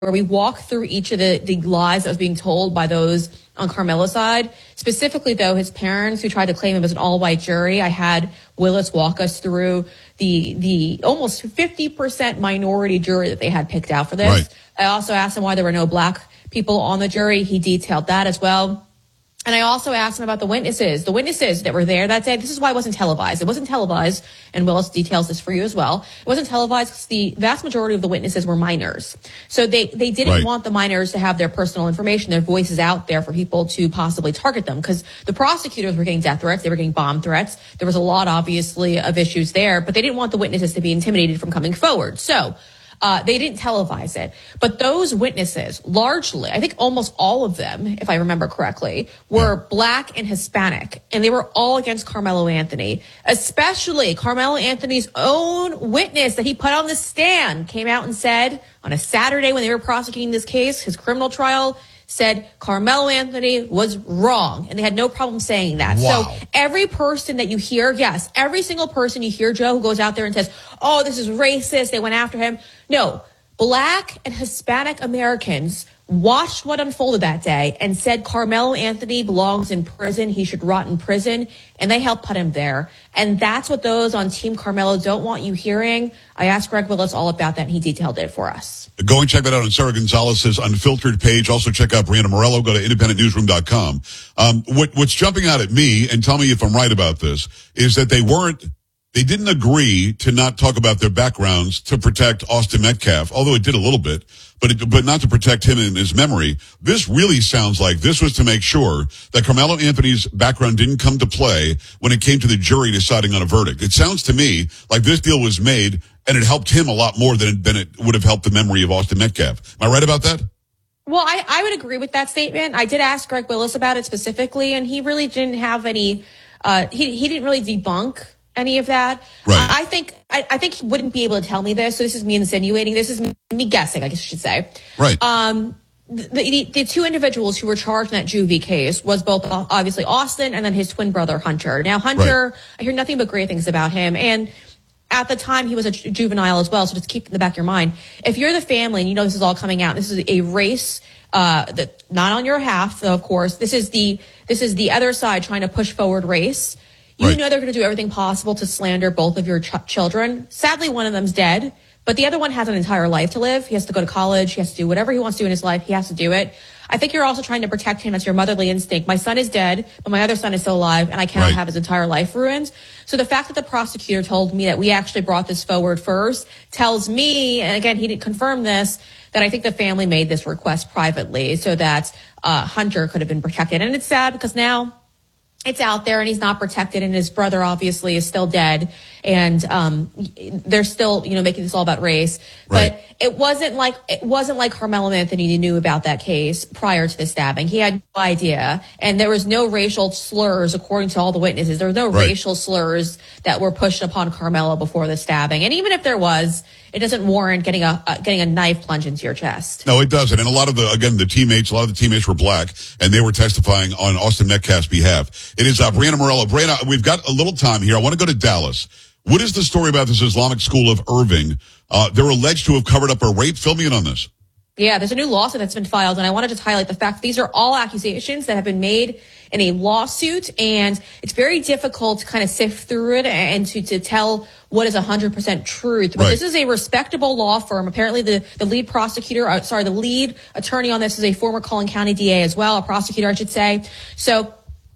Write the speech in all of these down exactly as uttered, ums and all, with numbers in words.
where we walk through each of the, the lies that was being told by those on Carmelo's side. Specifically, though, his parents who tried to claim him as an all-white jury. I had Willis walk us through the the almost fifty percent minority jury that they had picked out for this. Right. I also asked him why there were no black people on the jury. He detailed that as well. And I also asked him about the witnesses, the witnesses that were there that day. This is why it wasn't televised. It wasn't televised, and Willis details this for you as well. It wasn't televised because the vast majority of the witnesses were minors. So they, they didn't right. want the minors to have their personal information, their voices out there for people to possibly target them, because the prosecutors were getting death threats. They were getting bomb threats. There was a lot, obviously, of issues there, but they didn't want the witnesses to be intimidated from coming forward. So Uh, they didn't televise it. But those witnesses, largely, I think almost all of them, if I remember correctly, were yeah. black and Hispanic. And they were all against Carmelo Anthony. Especially Carmelo Anthony's own witness that he put on the stand came out and said on a Saturday when they were prosecuting this case, his criminal trial, said Carmelo Anthony was wrong, and they had no problem saying that. Wow. So every person that you hear, yes, every single person you hear, Joe, who goes out there and says, oh, this is racist, they went after him. No, black and Hispanic Americans watched what unfolded that day and said Carmelo Anthony belongs in prison. He should rot in prison. And they helped put him there. And that's what those on Team Carmelo don't want you hearing. I asked Greg Willis all about that, and he detailed it for us. Go and check that out on Sarah Gonzalez's Unfiltered page. Also check out Brianna Morello. Go to independent newsroom dot com. Um, what, what's jumping out at me, and tell me if I'm right about this, is that they weren't, they didn't agree to not talk about their backgrounds to protect Austin Metcalf, although it did a little bit, but it, but not to protect him in his memory. This really sounds like this was to make sure that Carmelo Anthony's background didn't come to play when it came to the jury deciding on a verdict. It sounds to me like this deal was made and it helped him a lot more than it, than it would have helped the memory of Austin Metcalf. Am I right about that? Well, I, I would agree with that statement. I did ask Greg Willis about it specifically, and he really didn't have any, uh, he, he didn't really debunk any of that. Right. I think I, I think he wouldn't be able to tell me this. So this is me insinuating. This is me guessing, I guess I should say. Right. Um, the, the, the two individuals who were charged in that juvie case was both obviously Austin and then his twin brother Hunter. Now Hunter, right. I hear nothing but great things about him, and at the time he was a juvenile as well. So just keep in the back of your mind, if you're the family and you know this is all coming out, this is a race uh that not on your half, of course. This is the this is the other side trying to push forward race. You right. know they're going to do everything possible to slander both of your ch- children. Sadly, one of them's dead, but the other one has an entire life to live. He has to go to college. He has to do whatever he wants to do in his life. He has to do it. I think you're also trying to protect him as your motherly instinct. My son is dead, but my other son is still alive, and I cannot right. have his entire life ruined. So the fact that the prosecutor told me that we actually brought this forward first tells me, and again, he didn't confirm this, that I think the family made this request privately so that uh Hunter could have been protected. And it's sad because now it's out there and he's not protected, and his brother obviously is still dead, and um they're still, you know, making this all about race. Right. But it wasn't like it wasn't like Carmelo Anthony knew about that case prior to the stabbing. He had no idea, and there was no racial slurs according to all the witnesses. There were no right. racial slurs that were pushed upon Carmelo before the stabbing. And even if there was, it doesn't warrant getting a uh, getting a knife plunged into your chest. No, it doesn't. And a lot of the, again, the teammates, a lot of the teammates were black, and they were testifying on Austin Metcalf's behalf. It is uh, Brianna Morello. Brianna, we've got a little time here. I want to go to Dallas. What is the story about this Islamic school of Irving? Uh, they're alleged to have covered up a rape. Fill me in on this. Yeah, there's a new lawsuit that's been filed, and I want to just highlight the fact these are all accusations that have been made in a lawsuit, and it's very difficult to kind of sift through it and to, to tell what is one hundred percent truth. But right. this is a respectable law firm. Apparently the, the lead prosecutor, uh, sorry, the lead attorney on this is a former Collin County D A as well, a prosecutor, I should say. So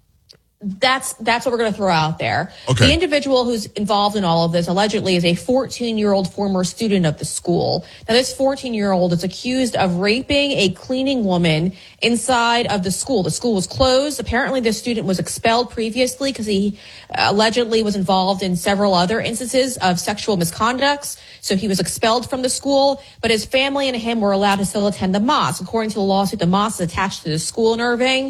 That's that's what we're going to throw out there. Okay. The individual who's involved in all of this allegedly is a fourteen-year-old former student of the school. Now, this fourteen-year-old is accused of raping a cleaning woman inside of the school. The school was closed. Apparently, this student was expelled previously because he allegedly was involved in several other instances of sexual misconducts. So he was expelled from the school, but his family and him were allowed to still attend the mosque. According to the lawsuit, the mosque is attached to the school in Irving.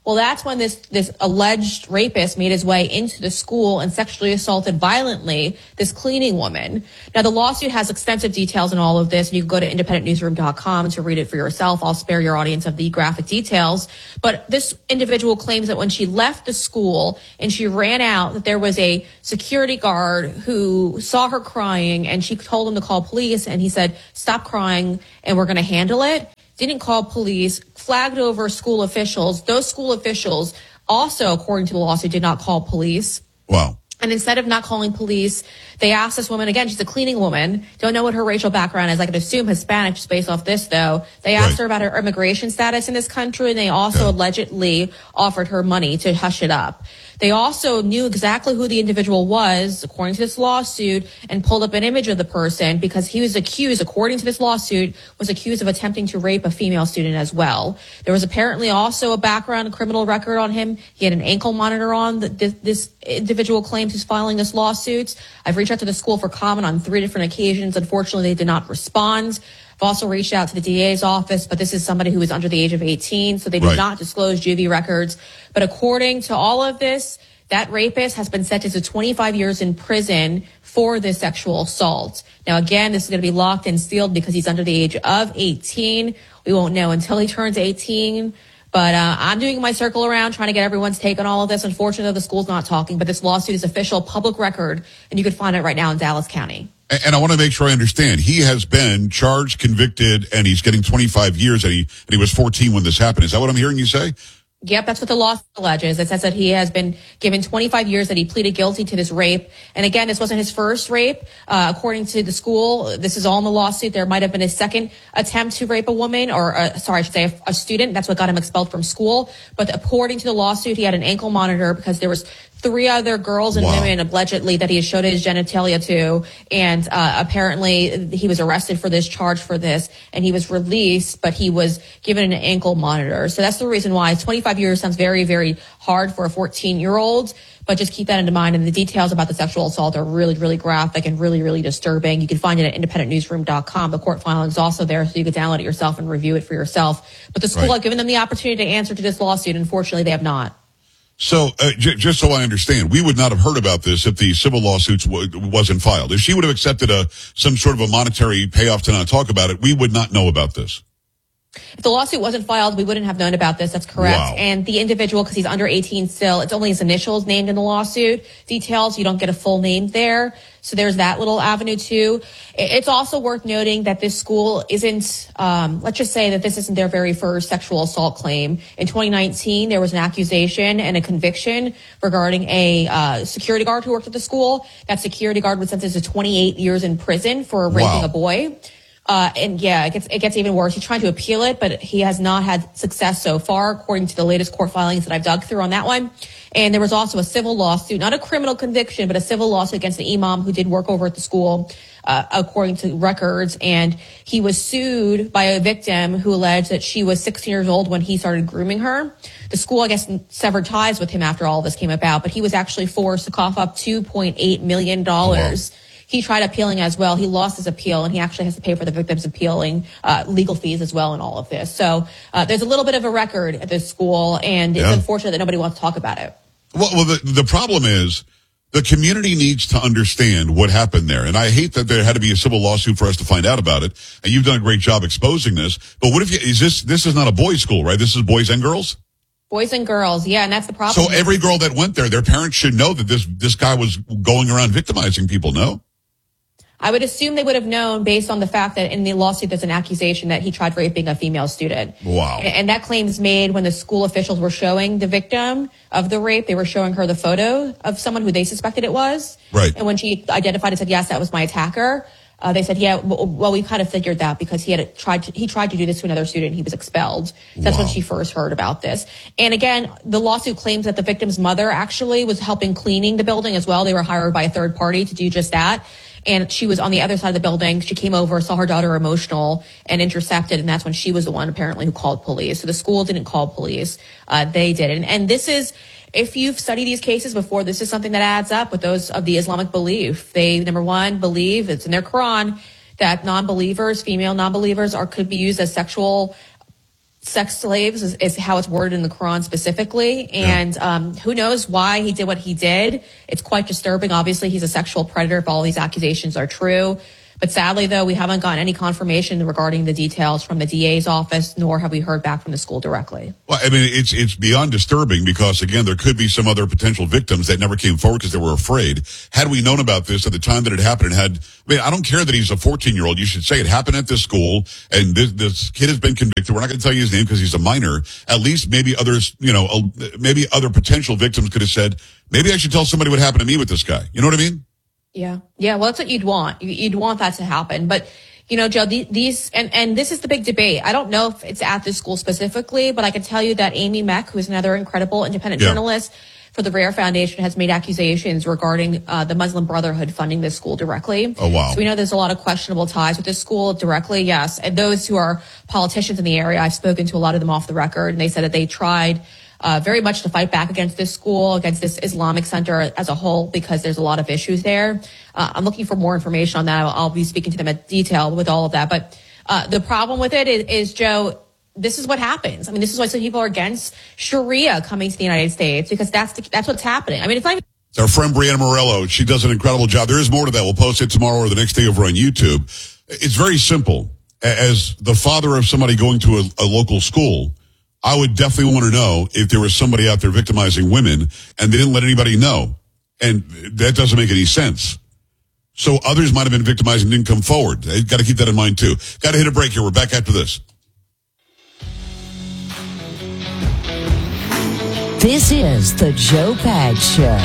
Well, that's when this, this alleged rapist made his way into the school and sexually assaulted violently this cleaning woman. Now, the lawsuit has extensive details in all of this, and you can go to independent newsroom dot com to read it for yourself. I'll spare your audience of the graphic details. But this individual claims that when she left the school and she ran out, that there was a security guard who saw her crying, and she told him to call police, and he said, stop crying, and we're going to handle it. Didn't call police, flagged over school officials. Those school officials also, according to the lawsuit, did not call police. Wow. And instead of not calling police, they asked this woman, again, she's a cleaning woman, don't know what her racial background is. I could assume Hispanic just based off this, though. They asked Right. her about her immigration status in this country, and they also Yeah. allegedly offered her money to hush it up. They also knew exactly who the individual was, according to this lawsuit, and pulled up an image of the person because he was accused, according to this lawsuit, was accused of attempting to rape a female student as well. There was apparently also a background criminal record on him. He had an ankle monitor on. This, this individual claims he's filing this lawsuit. I've reached out to the school for comment on three different occasions. Unfortunately, they did not respond. I've also reached out to the D A's office, but this is somebody who is under the age of eighteen, so they did Right. not disclose juvie records. But according to all of this, that rapist has been sentenced to twenty-five years in prison for this sexual assault. Now, again, this is going to be locked and sealed because he's under the age of eighteen. We won't know until he turns eighteen. But uh, I'm doing my circle around trying to get everyone's take on all of this. Unfortunately, the school's not talking, but this lawsuit is official public record, and you can find it right now in Dallas County. And, and I want to make sure I understand. He has been charged, convicted, and he's getting twenty-five years, and he, and he was fourteen when this happened. Is that what I'm hearing you say? Yep, that's what the law alleges. It says that he has been given twenty-five years, that he pleaded guilty to this rape. And again, this wasn't his first rape. Uh, according to the school, this is all in the lawsuit. There might have been a second attempt to rape a woman, or uh, sorry, I should say a, a student. That's what got him expelled from school. But according to the lawsuit, he had an ankle monitor because there was three other girls and Wow. women allegedly that he had showed his genitalia to. And uh, apparently he was arrested for this, charge for this, and he was released, but he was given an ankle monitor. So that's the reason why twenty-five years sounds very, very hard for a fourteen-year-old. But just keep that in mind. And the details about the sexual assault are really, really graphic and really, really disturbing. You can find it at independent newsroom dot com. The court filing is also there, so you can download it yourself and review it for yourself. But the school Right. have given them the opportunity to answer to this lawsuit. Unfortunately, they have not. So, uh, j- just so I understand, we would not have heard about this if the civil lawsuits w- wasn't filed. If she would have accepted a some sort of a monetary payoff to not talk about it, we would not know about this. If the lawsuit wasn't filed, we wouldn't have known about this. That's correct. Wow. And the individual, because he's under eighteen still, it's only his initials named in the lawsuit. Details, you don't get a full name there. So there's that little avenue too. It's also worth noting that this school isn't, um, let's just say that this isn't their very first sexual assault claim. In twenty nineteen, there was an accusation and a conviction regarding a uh, security guard who worked at the school. That security guard was sentenced to twenty-eight years in prison for raping Wow. a boy. Uh, and yeah, it gets, it gets even worse. He's trying to appeal it, but he has not had success so far, according to the latest court filings that I've dug through on that one. And there was also a civil lawsuit, not a criminal conviction, but a civil lawsuit against the imam who did work over at the school, uh, according to records. And he was sued by a victim who alleged that she was sixteen years old when he started grooming her. The school, I guess, severed ties with him after all this came about, but he was actually forced to cough up two point eight million dollars. Wow. He tried appealing as well. He lost his appeal, and he actually has to pay for the victim's appealing uh, legal fees as well in all of this. So uh, there's a little bit of a record at this school, and it's Yeah. unfortunate that nobody wants to talk about it. Well, well the, the problem is the community needs to understand what happened there. And I hate that there had to be a civil lawsuit for us to find out about it. And you've done a great job exposing this. But what if you, is this, this is not a boys' school, right? This is boys and girls? Boys and girls, yeah, and that's the problem. So every girl that went there, their parents should know that this, this guy was going around victimizing people, no? I would assume they would have known based on the fact that in the lawsuit there's an accusation that he tried raping a female student. Wow. And, and that claim is made when the school officials were showing the victim of the rape. They were showing her the photo of someone who they suspected it was. Right. And when she identified and said, yes, that was my attacker, uh, they said, yeah, well, well, we kind of figured that because he had tried to, he tried to do this to another student. He was expelled. That's Wow. when she first heard about this. And again, the lawsuit claims that the victim's mother actually was helping cleaning the building as well. They were hired by a third party to do just that. And she was on the other side of the building. She came over, saw her daughter emotional, and intercepted. And that's when she was the one apparently who called police. So the school didn't call police. Uh, they did. And, and this is, if you've studied these cases before, this is something that adds up with those of the Islamic belief. They, number one, believe, it's in their Quran, that non-believers, female non-believers, are could be used as sexual sex slaves is, is how it's worded in the Quran specifically. And yeah. um, who knows why he did what he did. It's quite disturbing. Obviously, he's a sexual predator if all these accusations are true. But sadly, though, we haven't gotten any confirmation regarding the details from the D A's office, nor have we heard back from the school directly. Well, I mean, it's it's beyond disturbing because, again, there could be some other potential victims that never came forward because they were afraid. Had we known about this at the time that it happened and had, I mean, I don't care that he's a fourteen-year-old. You should say it happened at this school, and this, this kid has been convicted. We're not going to tell you his name because he's a minor. At least maybe others, you know, maybe other potential victims could have said, maybe I should tell somebody what happened to me with this guy. You know what I mean? Yeah. Yeah. Well, that's what you'd want. You'd want that to happen. But, you know, Joe, these, and, and this is the big debate. I don't know if it's at this school specifically, but I can tell you that Amy Meck, who's another incredible independent yeah. journalist for the Rare Foundation, has made accusations regarding uh, the Muslim Brotherhood funding this school directly. Oh, wow. So we know there's a lot of questionable ties with this school directly. Yes. And those who are politicians in the area, I've spoken to a lot of them off the record, and they said that they tried Uh, very much to fight back against this school, against this Islamic center as a whole, because there's a lot of issues there. Uh, I'm looking for more information on that. I'll, I'll be speaking to them in detail with all of that. But uh, the problem with it is, is, Joe, this is what happens. I mean, this is why some people are against Sharia coming to the United States, because that's the, that's what's happening. I mean, it's not even... It's our friend Brianna Morello. She does an incredible job. There is more to that. We'll post it tomorrow or the next day over on YouTube. It's very simple. As the father of somebody going to a, a local school, I would definitely want to know if there was somebody out there victimizing women and they didn't let anybody know. And that doesn't make any sense. So others might have been victimized and didn't come forward. You've got to keep that in mind too. Got to hit a break here. We're back after this. This is the Joe Pags Show.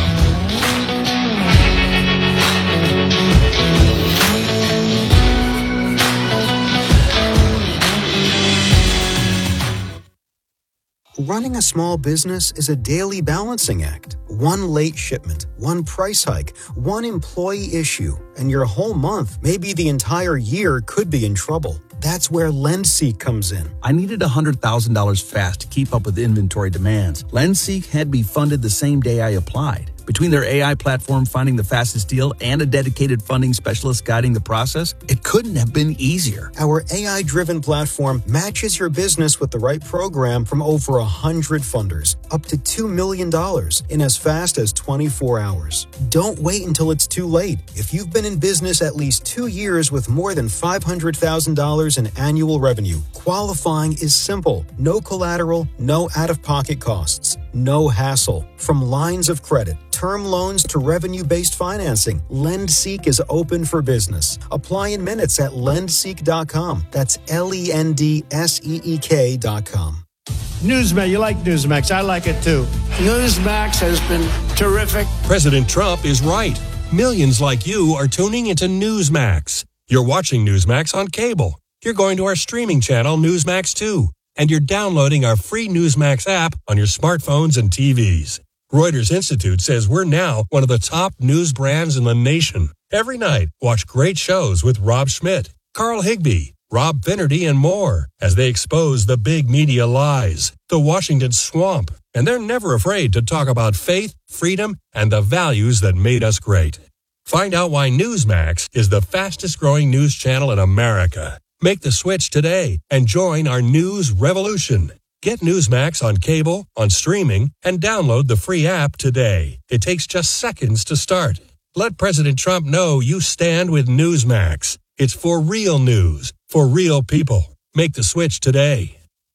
Running a small business is a daily balancing act. One late shipment, one price hike, one employee issue, and your whole month, maybe the entire year, could be in trouble. That's where LendSeek comes in. I needed one hundred thousand dollars fast to keep up with inventory demands. LendSeek had me funded the same day I applied. Between their A I platform finding the fastest deal and a dedicated funding specialist guiding the process, it couldn't have been easier. Our A I-driven platform matches your business with the right program from over one hundred funders, up to two million dollars in as fast as twenty-four hours. Don't wait until it's too late. If you've been in business at least two years with more than five hundred thousand dollars in annual revenue, qualifying is simple. No collateral, no out-of-pocket costs, no hassle. From lines of credit, term loans to revenue-based financing, LendSeek is open for business. Apply in minutes at lend seek dot com. That's L E N D S E E K dot com. Newsmax, you like Newsmax. I like it too. Newsmax has been terrific. President Trump is right. Millions like you are tuning into Newsmax. You're watching Newsmax on cable. You're going to our streaming channel, Newsmax two. And you're downloading our free Newsmax app on your smartphones and T Vs. Reuters Institute says we're now one of the top news brands in the nation. Every night, watch great shows with Rob Schmidt, Carl Higbie, Rob Finnerty, and more as they expose the big media lies, the Washington swamp, and they're never afraid to talk about faith, freedom, and the values that made us great. Find out why Newsmax is the fastest-growing news channel in America. Make the switch today and join our news revolution. Get Newsmax on cable, on streaming, and download the free app today. It takes just seconds to start. Let President Trump know you stand with Newsmax. It's for real news, for real people. Make the switch today.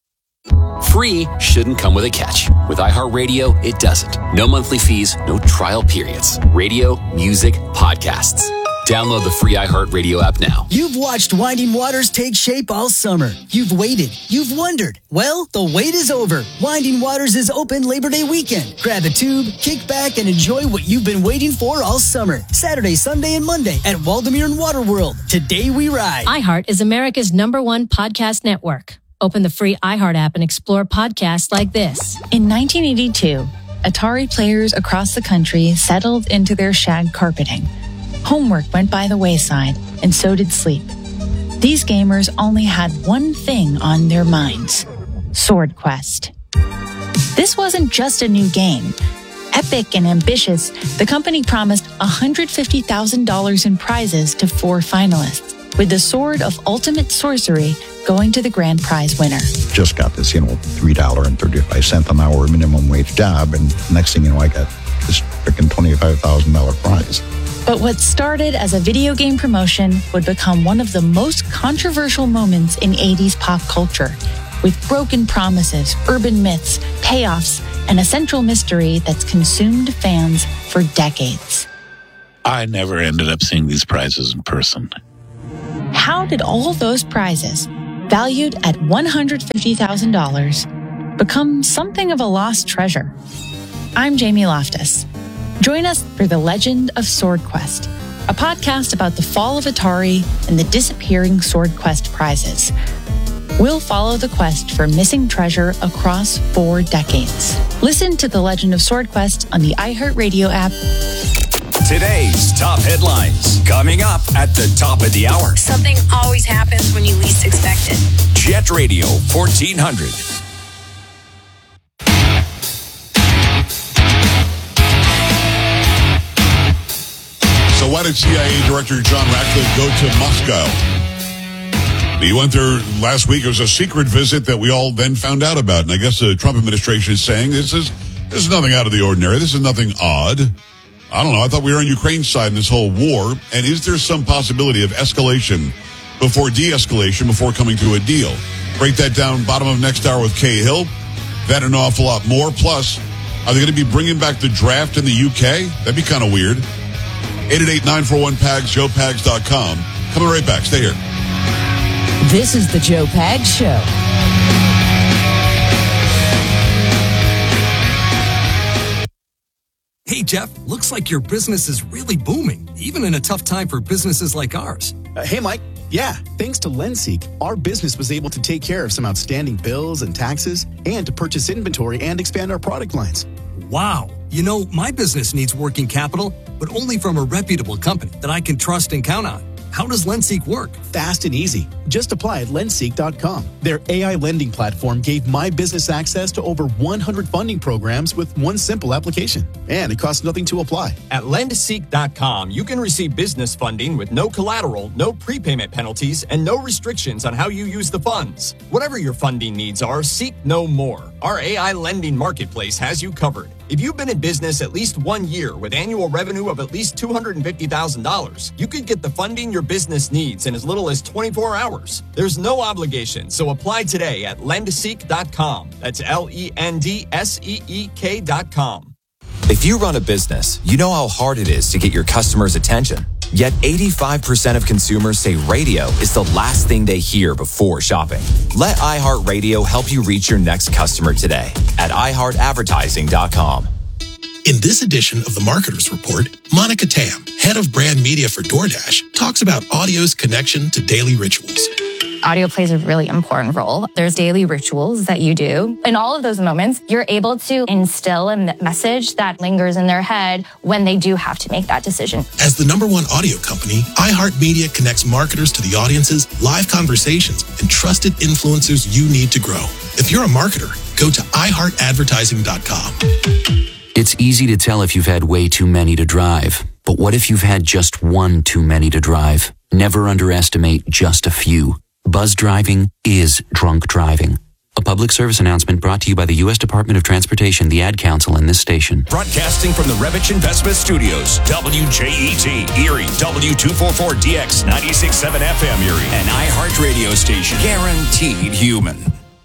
Free shouldn't come with a catch. With iHeartRadio, it doesn't. No monthly fees, no trial periods. Radio, music, podcasts. Download the free iHeartRadio app now. You've watched Winding Waters take shape all summer. You've waited. You've wondered. Well, the wait is over. Winding Waters is open Labor Day weekend. Grab a tube, kick back, and enjoy what you've been waiting for all summer. Saturday, Sunday, and Monday at Waldemere and Waterworld. Today we ride. iHeart is America's number one podcast network. Open the free iHeart app and explore podcasts like this. In nineteen eighty-two, Atari players across the country settled into their shag carpeting. Homework went by the wayside, and so did sleep. These gamers only had one thing on their minds: Sword Quest. This wasn't just a new game. Epic and ambitious, the company promised one hundred fifty thousand dollars in prizes to four finalists. With the Sword of Ultimate Sorcery, going to the grand prize winner. Just got this, you know, three dollars and thirty-five cents an hour minimum wage job, and next thing you know, I got this freaking twenty-five thousand dollars prize. But what started as a video game promotion would become one of the most controversial moments in eighties pop culture, with broken promises, urban myths, payoffs, and a central mystery that's consumed fans for decades. I never ended up seeing these prizes in person. How did all those prizes, valued at one hundred fifty thousand dollars, become something of a lost treasure? I'm Jamie Loftus. Join us for The Legend of Sword Quest, a podcast about the fall of Atari and the disappearing Sword Quest prizes. We'll follow the quest for missing treasure across four decades. Listen to The Legend of Sword Quest on the iHeartRadio app. Today's top headlines coming up at the top of the hour. Something always happens when you least expect it. Jet Radio fourteen hundred. So why did C I A Director John Ratcliffe go to Moscow? He went there last week. It was a secret visit that we all then found out about. And I guess the Trump administration is saying this is this is nothing out of the ordinary. This is nothing odd. I don't know. I thought we were on Ukraine's side in this whole war. And is there some possibility of escalation before de-escalation, before coming to a deal? Break that down bottom of next hour with Kay Hill. That and an awful lot more. Plus, are they going to be bringing back the draft in the U K? That'd be kind of weird. eight eight eight, nine four one, P A G S, joe pags dot com. Coming right back. Stay here. This is the Joe Pags Show. Hey, Jeff, looks like your business is really booming, even in a tough time for businesses like ours. Uh, hey, Mike. Yeah, thanks to LendSeek, our business was able to take care of some outstanding bills and taxes and to purchase inventory and expand our product lines. Wow. You know, my business needs working capital, but only from a reputable company that I can trust and count on. How does LendSeek work? Fast and easy. Just apply at lendseek dot com. Their A I lending platform gave my business access to over one hundred funding programs with one simple application. And it costs nothing to apply. At lendseek dot com, you can receive business funding with no collateral, no prepayment penalties, and no restrictions on how you use the funds. Whatever your funding needs are, seek no more. Our A I lending marketplace has you covered. If you've been in business at least one year with annual revenue of at least two hundred fifty thousand dollars, you could get the funding your business needs in as little as twenty-four hours. There's no obligation, so apply today at lendseek dot com. That's L E N D S E E K dot com. If you run a business, you know how hard it is to get your customers' attention. Yet eighty-five percent of consumers say radio is the last thing they hear before shopping. Let iHeartRadio help you reach your next customer today at i heart advertising dot com. In this edition of the Marketers Report, Monica Tam, head of brand media for DoorDash, talks about audio's connection to daily rituals. Audio plays a really important role. There's daily rituals that you do. In all of those moments, you're able to instill a message that lingers in their head when they do have to make that decision. As the number one audio company, iHeartMedia connects marketers to the audiences, live conversations, and trusted influencers you need to grow. If you're a marketer, go to i heart advertising dot com. It's easy to tell if you've had way too many to drive. But what if you've had just one too many to drive? Never underestimate just a few. Buzz driving is drunk driving. A public service announcement brought to you by the U S Department of Transportation, the Ad Council, and this station. Broadcasting from the Revich Investment Studios, W J E T, Erie, W two forty-four D X, ninety-six point seven F M Erie, an iHeart radio station, guaranteed human.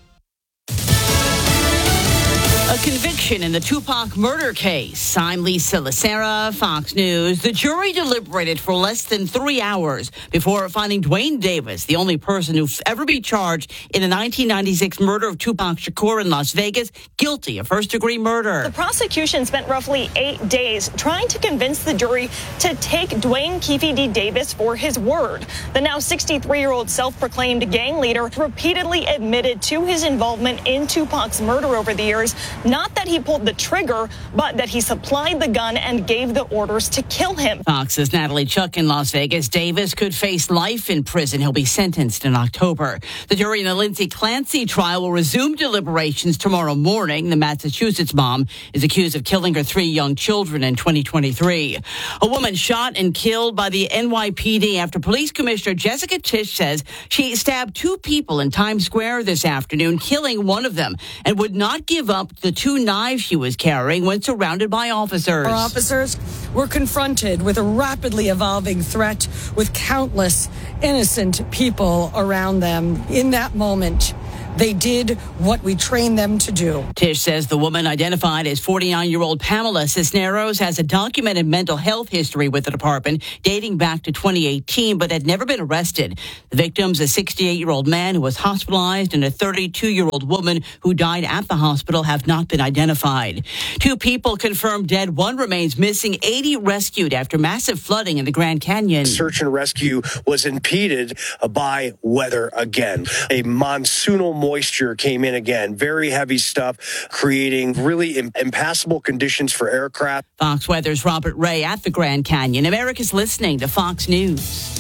A conviction in the Tupac murder case. I'm Lisa Lacera, Fox News. The jury deliberated for less than three hours before finding Dwayne Davis, the only person who ever be charged in the nineteen ninety-six murder of Tupac Shakur in Las Vegas, guilty of first-degree murder. The prosecution spent roughly eight days trying to convince the jury to take Dwayne Keefe D. Davis for his word. The now sixty-three-year-old self-proclaimed gang leader repeatedly admitted to his involvement in Tupac's murder over the years, Not that he pulled the trigger, but that he supplied the gun and gave the orders to kill him. Fox's Natalie Chuck in Las Vegas. Davis could face life in prison. He'll be sentenced in October. The jury in the Lindsay Clancy trial will resume deliberations tomorrow morning. The Massachusetts mom is accused of killing her three young children in twenty twenty-three. A woman shot and killed by the N Y P D after Police Commissioner Jessica Tisch says she stabbed two people in Times Square this afternoon, killing one of them, and would not give up the two knives she was carrying when surrounded by officers. Our officers were confronted with a rapidly evolving threat with countless innocent people around them. In that moment, they did what we trained them to do. Tisch says the woman, identified as forty-nine-year-old Pamela Cisneros, has a documented mental health history with the department dating back to twenty eighteen, but had never been arrested. The victim's a sixty-eight-year-old man who was hospitalized and a thirty-two-year-old woman who died at the hospital have not been identified. Two people confirmed dead. One remains missing. eighty rescued after massive flooding in the Grand Canyon. Search and rescue was impeded by weather again. A monsoonal moisture came in again. Very heavy stuff, creating really impassable conditions for aircraft. Fox Weather's Robert Ray at the Grand Canyon. America's listening to Fox News.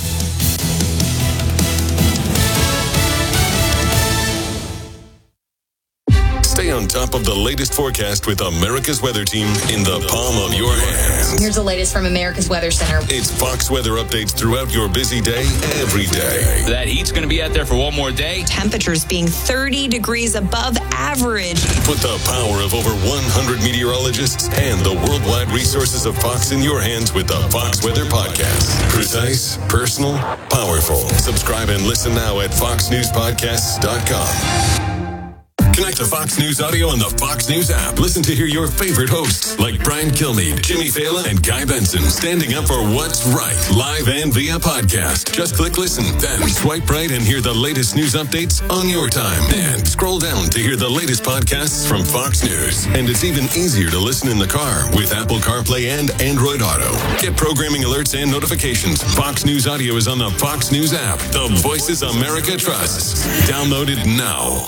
Stay on top of the latest forecast with America's Weather Team in the palm of your hands. Here's the latest from America's Weather Center. It's Fox weather updates throughout your busy day, every day. That heat's going to be out there for one more day. Temperatures being thirty degrees above average. Put the power of over one hundred meteorologists and the worldwide resources of Fox in your hands with the Fox Weather Podcast. Precise, personal, powerful. Subscribe and listen now at fox news podcasts dot com. Connect to Fox News Audio on the Fox News app. Listen to hear your favorite hosts like Brian Kilmeade, Jimmy Fallon, and Guy Benson standing up for what's right, live and via podcast. Just click listen, then swipe right and hear the latest news updates on your time. And scroll down to hear the latest podcasts from Fox News. And it's even easier to listen in the car with Apple CarPlay and Android Auto. Get programming alerts and notifications. Fox News Audio is on the Fox News app. The voices America trusts. Download it now.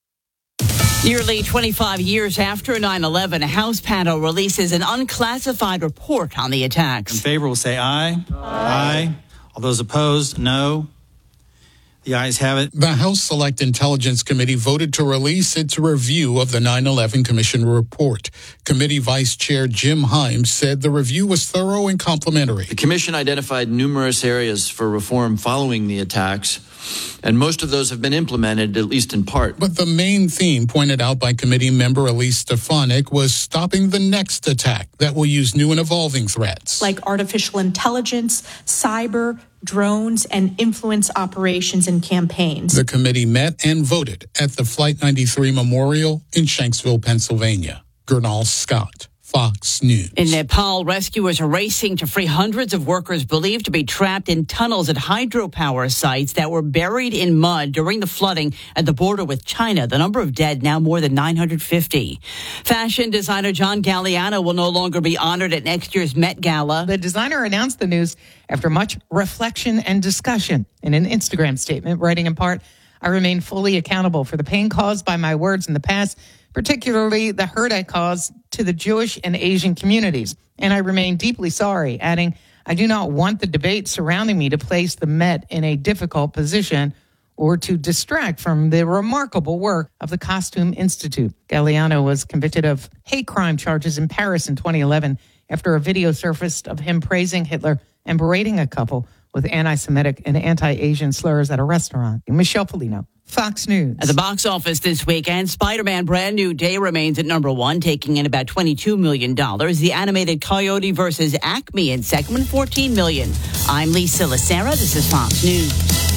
Nearly twenty-five years after nine eleven, a House panel releases an unclassified report on the attacks. In favor will say aye. Aye. Aye. All those opposed, no. The ayes have it. The House Select Intelligence Committee voted to release its review of the nine eleven Commission report. Committee Vice Chair Jim Himes said the review was thorough and complimentary. The Commission identified numerous areas for reform following the attacks, and most of those have been implemented, at least in part. But the main theme pointed out by committee member Elise Stefanik was stopping the next attack that will use new and evolving threats. Like artificial intelligence, cyber, drones, and influence operations and campaigns. The committee met and voted at the Flight ninety-three Memorial in Shanksville, Pennsylvania. Gernal Scott, Fox News. In Nepal, rescuers are racing to free hundreds of workers believed to be trapped in tunnels at hydropower sites that were buried in mud during the flooding at the border with China. The number of dead now more than nine hundred fifty. Fashion designer John Galliano will no longer be honored at next year's Met Gala. The designer announced the news after much reflection and discussion in an Instagram statement, writing in part, "I remain fully accountable for the pain caused by my words in the past, particularly the hurt I caused to the Jewish and Asian communities. And I remain deeply sorry," adding, "I do not want the debate surrounding me to place the Met in a difficult position or to distract from the remarkable work of the Costume Institute." Galliano was convicted of hate crime charges in Paris in twenty eleven after a video surfaced of him praising Hitler and berating a couple with anti-Semitic and anti-Asian slurs at a restaurant. Michelle Polino, Fox News. At the box office this weekend, Spider-Man Brand New Day remains at number one, taking in about twenty-two million dollars. The animated Coyote versus Acme in second with fourteen million dollars. I'm Lisa Lacera. This is Fox News.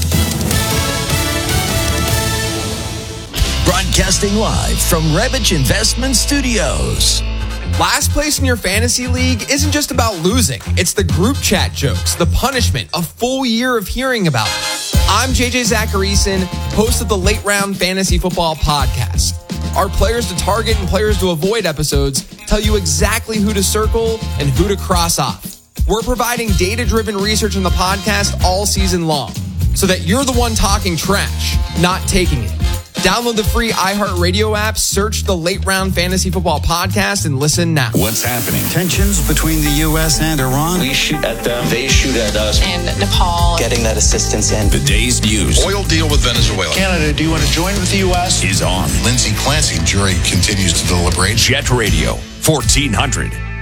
Broadcasting live from Revich Investment Studios. Last place in your fantasy league isn't just about losing. It's the group chat jokes, the punishment, a full year of hearing about it. I'm J J Zacharyson, host of the Late Round Fantasy Football Podcast. Our players to target and players to avoid episodes tell you exactly who to circle and who to cross off. We're providing data-driven research on the podcast all season long so that you're the one talking trash, not taking it. Download the free iHeartRadio app, search the Late Round Fantasy Football Podcast, and listen now. What's happening? Tensions between the U S and Iran. We shoot at them, they shoot at us. And Nepal. Getting that assistance in. The day's news. Oil deal with Venezuela. Canada, do you want to join with the U S? Is on. Lindsay Clancy jury continues to deliberate. Jet Radio, fourteen hundred.